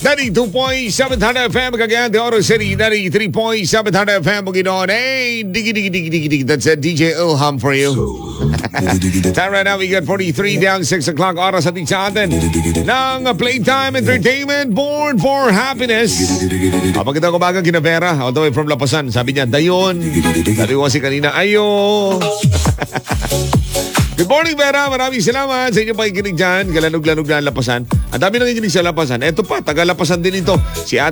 92.7 FM Cagayan de Oro City, 93.7 FM Bukidnon. Hey, diggy. That's DJ Ilham for you. Time right now, we got 43 down 6 o'clock oras ating sa atin ng Playtime Entertainment Born for Happiness. Magandang umaga kina Vera, all the way from Lapasan. Sabi niya, dayon. Sabi ko kasi kanina, ayo. Good morning, Vera. Maraming salamat sa inyong pakikinig dyan. Galanog-lanog na Lapasan. Ang dami nang ikinig sa Lapasan. Eto pa, taga Lapasan din ito. Si